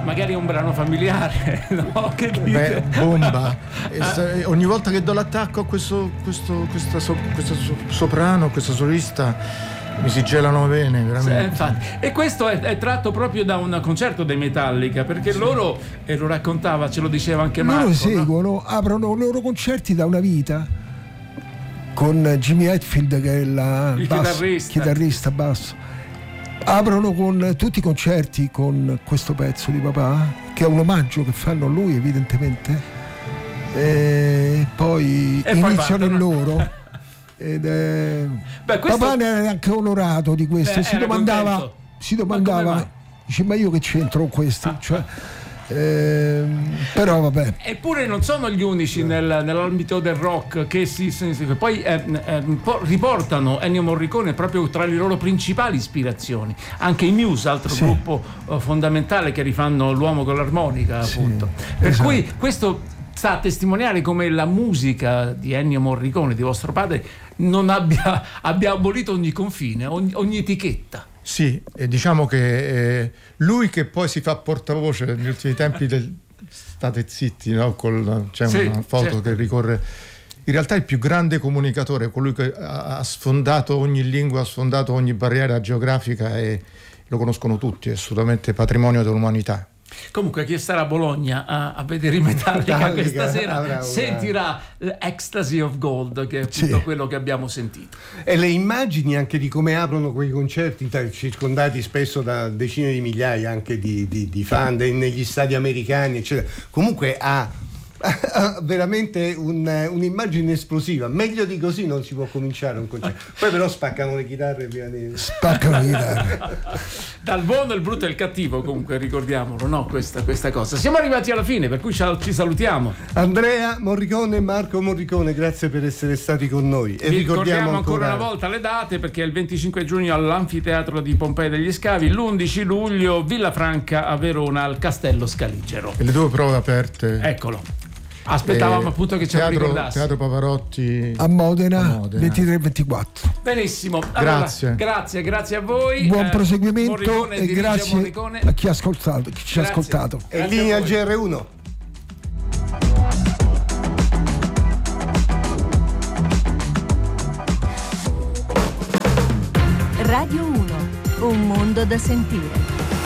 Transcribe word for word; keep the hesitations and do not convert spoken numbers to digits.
magari un brano familiare, no? Che Beh, bomba. E se, ogni volta che do l'attacco a questo, questo, questa, so, questa so, soprano, questa solista, mi si gelano le vene, veramente. Sì, infatti. E questo è, è tratto proprio da un concerto dei Metallica, perché sì. loro, e lo raccontava, ce lo diceva anche Marco, loro seguono, no? aprono i loro concerti da una vita con Jimmy Hetfield, che è la il basso, chitarrista. chitarrista basso. Aprono con tutti i concerti con questo pezzo di papà, che è un omaggio che fanno a lui, evidentemente. E poi e iniziano poi il loro. Ed è... Beh, questo... papà ne era anche onorato di questo. Beh, si domandava, si domandava, ma dice, ma io che c'entro con questi? Ah. Cioè, ehm, però vabbè. Eppure non sono gli unici nel, nell'ambito del rock che si, si, si poi eh, eh, riportano Ennio Morricone proprio tra le loro principali ispirazioni. Anche i Muse, altro sì. gruppo eh, fondamentale, che rifanno l'uomo con l'armonica, appunto. Sì, per esatto. cui questo sta a testimoniare come la musica di Ennio Morricone, di vostro padre, non abbia, abbia abolito ogni confine, ogni, ogni etichetta. Sì, e diciamo che eh, lui che poi si fa portavoce negli ultimi tempi del state zitti, no? Col, c'è sì, una foto certo. che ricorre. In realtà è il più grande comunicatore, colui che ha sfondato ogni lingua, ha sfondato ogni barriera geografica, e lo conoscono tutti, è assolutamente patrimonio dell'umanità. Comunque chi starà a Bologna a, a vedere i Metallica, Metallica questa sera sentirà l'Ecstasy of Gold, che è tutto sì. quello che abbiamo sentito. E le immagini anche di come aprono quei concerti, circondati spesso da decine di migliaia anche di, di, di fan negli stadi americani, eccetera. Comunque ha veramente un, un'immagine esplosiva. Meglio di così non si può cominciare un concerto. Poi però spaccano le chitarre prima di... spaccano le chitarre. Dal buono, il brutto e il cattivo, comunque ricordiamolo, no? Questa, questa cosa. Siamo arrivati alla fine, per cui ci salutiamo. Andrea Morricone e Marco Morricone, grazie per essere stati con noi. E vi ricordiamo ricordiamo ancora, ancora una volta le date, perché è il venticinque giugno all'Anfiteatro di Pompei degli Scavi, l'undici luglio Villafranca a Verona al Castello Scaligero. E le due prove aperte. Eccolo. Aspettavamo eh, appunto che ce lo ricordassi. Teatro Pavarotti a Modena, ventitré ventiquattro. Benissimo. Grazie. Allora, grazie, grazie a voi. Buon eh, proseguimento Morricone, e grazie Morricone. a chi ha ascoltato, chi ci ha ascoltato. E linea al G R uno. Radio uno, un mondo da sentire.